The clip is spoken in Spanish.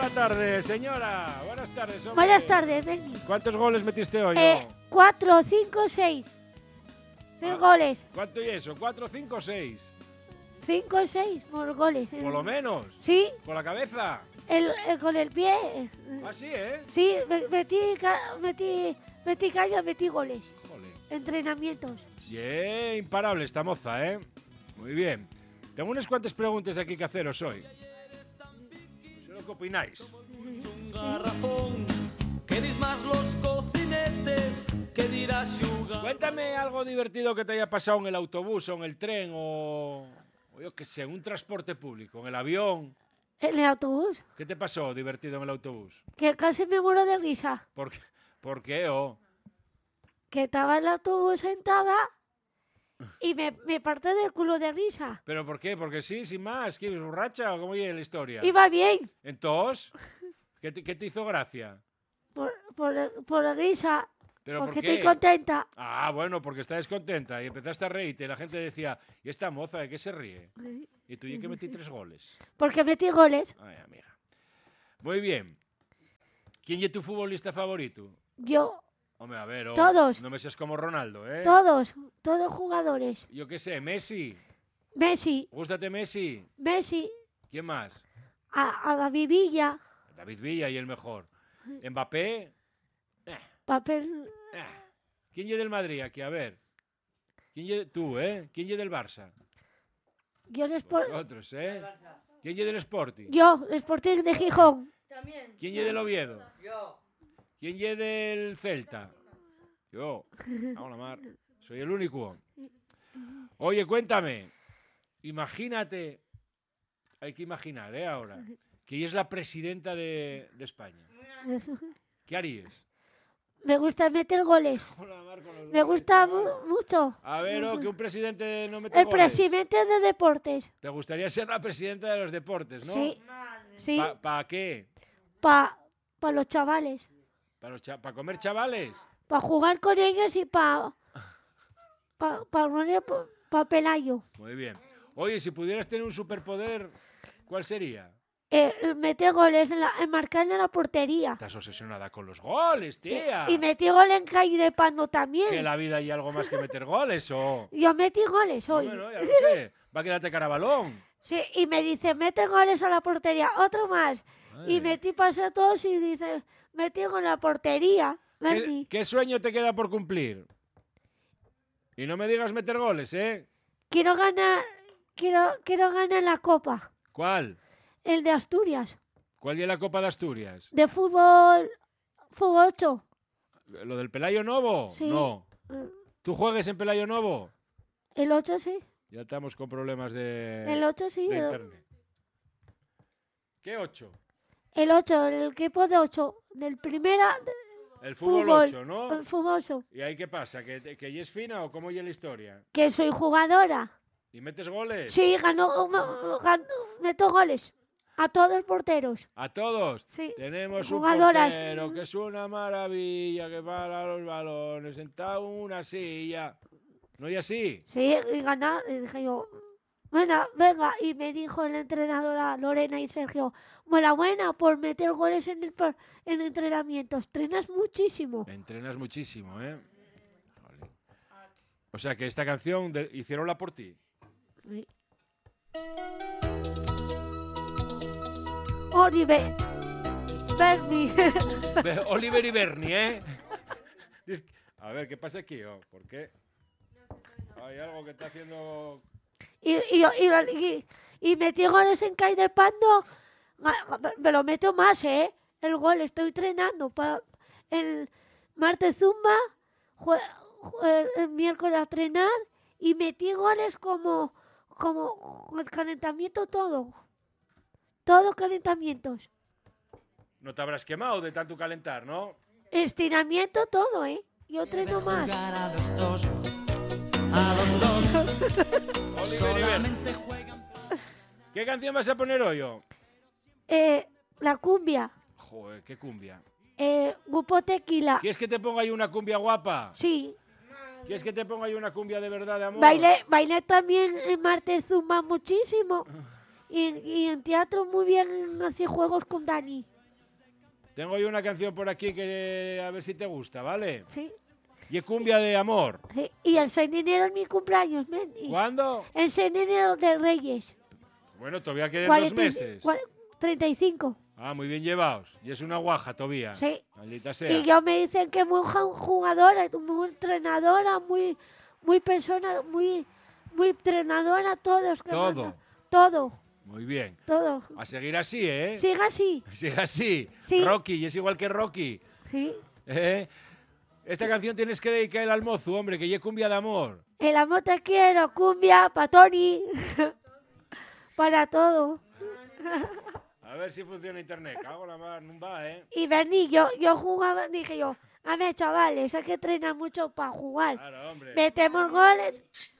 Buenas tardes, señora. Buenas tardes, hombre. Buenas tardes, Benny. ¿Cuántos goles metiste hoy? 4, 5, 6. 6 goles. ¿Cuánto y eso? ¿4, 5, 6? 5, 6 por goles. Por lo menos. Sí. ¿Con la cabeza? Con el pie. ¿Ah, sí, eh? Sí, metí caña, metí goles. Joder. Entrenamientos. Bien, imparable esta moza, ¿eh? Muy bien. Tengo unas cuantas preguntas aquí que haceros hoy. No sé lo que opináis. Un garrafón, que dis más los cocinetes, que dirás xugar. Cuéntame algo divertido que te haya pasado en el autobús o en el tren o yo qué sé, en un transporte público, en el avión. En el autobús. ¿Qué te pasó divertido en el autobús? Que casi me muero de risa. ¿Por qué? Oh? Que estaba en el autobús sentada y me parté del culo de risa. ¿Pero por qué? Porque sí, sin más. ¿Qué eres borracha o cómo llega la historia? Iba bien. ¿Entonces? ¿Qué te hizo gracia? Por la risa. ¿Pero porque por qué? estoy contenta. Ah, bueno, porque estás descontenta y empezaste a reírte y la gente decía, ¿y esta moza de qué se ríe? Y tú, ¿y que metí 3 goles? Porque metí goles. Ay, amiga. Muy bien. ¿Quién es tu futbolista favorito? Yo. Hombre, a ver, todos. No me seas como Ronaldo, ¿eh? Todos jugadores. Yo qué sé, Messi. Messi. ¿Gústate Messi? Messi. ¿Quién más? A David Villa. David Villa y el mejor. ¿Mbappé? Papel. ¿Quién es del Madrid aquí? A ver. Tú, ¿eh? ¿Quién es del Barça? Yo el Sporting. Vosotros, ¿eh? ¿Quién es del Sporting? Yo, el Sporting de Gijón. También. ¿Quién es del Oviedo? Yo. ¿Quién es del Celta? Yo. Vamos a la mar. Soy el único. Oye, cuéntame. Imagínate. Hay que imaginar, ¿eh? Ahora. Que ella es la presidenta de España. ¿Qué harías? Me gusta meter goles. Me gusta mucho. A ver, que un presidente no mete El goles. presidente de deportes. ¿Te gustaría ser la presidenta de los deportes, no? Sí. Sí. ¿Para qué? Para los chavales. ¿Para comer chavales? Para jugar con ellos y para Pelayo. Muy bien. Oye, si pudieras tener un superpoder, ¿cuál sería? Meter goles, marcar en la portería. Estás obsesionada con los goles, tía. Sí. Y metí gol en calle de Pando también. Que en la vida hay algo más que meter goles, ¿o? Yo metí goles hoy. Bueno, ya lo sé. Va a quedarte cara a balón. Sí, y me dice, mete goles a la portería, otro más. Ay. Y metí pase a todos y dice, metí gol en la portería. ¿Qué sueño te queda por cumplir? Y no me digas meter goles, ¿eh? Quiero ganar la copa. ¿Cuál? El de Asturias. ¿Cuál es la Copa de Asturias? De fútbol 8. ¿Lo del Pelayo Novo? Sí. No. ¿Tú juegues en Pelayo Novo? El 8 sí. Ya estamos con problemas de El 8 sí. de internet. ¿Qué 8? El 8, el equipo de 8. Del primera... El fútbol 8, ¿no? El fútbol 8. ¿Y ahí qué pasa? ¿Que ella es fina o cómo es la historia? Que soy jugadora. ¿Y metes goles? Sí, meto goles. A todos los porteros. ¿A todos? Sí. Tenemos Jugadoras. un portero que es una maravilla, que para los balones, sentado en una silla. ¿No y así? Sí, y ganar. Y dije yo, bueno, venga. Y me dijo el entrenador a Lorena y Sergio, buena por meter goles en entrenamientos. Entrenas muchísimo. Entrenas muchísimo, ¿eh? Joder. O sea que esta canción hicieronla por ti. Sí. Oliver. Bernie. Oliver y Bernie, ¿eh? A ver, ¿qué pasa aquí? ¿Por qué? Hay algo que está haciendo... Y metí goles en Cai de Pando. Me lo meto más, ¿eh? El gol, estoy entrenando. Para el martes zumba, el miércoles a entrenar. Y metí goles como el calentamiento todo. Todos calentamientos. No te habrás quemado de tanto calentar, ¿no? Estiramiento todo, ¿eh? Yo entreno más. A los dos. Oliver y Bernie. ¿Qué canción vas a poner hoy, yo? La cumbia. Joder, qué cumbia. Grupo Tequila. ¿Quieres que te ponga ahí una cumbia guapa? Sí. ¿Quieres que te ponga ahí una cumbia de verdad, de amor? Bailé también en martes zumba muchísimo. Y en teatro muy bien hacía juegos con Dani. tengo yo una canción por aquí que a ver si te gusta, ¿vale? Sí, Y es cumbia de amor. sí. Y el 6 de enero es mi cumpleaños, men. Y ¿Cuándo? el 6 de enero de Reyes. Bueno, todavía quedan 2 40 meses. 35. Ah, muy bien llevados. Y es una guaja todavía. Sí. Maldita sea. Y yo me dicen que muy jugadora, muy entrenadora, muy persona, muy entrenadora, todos. que Todo. mandan. Todo, Muy bien. todo. A seguir así, ¿eh? Siga así. Sigue así. Sí. Rocky, y es igual que Rocky. Sí. ¿Eh? Esta canción tienes que dedicar al mozo, hombre, que ya es cumbia de amor. El amor te quiero, cumbia, para Tony. Para todo. A ver si funciona internet. Cago en la mar, no va, ¿eh? Y Berni, yo jugaba, dije yo, a ver, chavales, hay que entrenar mucho para jugar. Claro, hombre. Metemos goles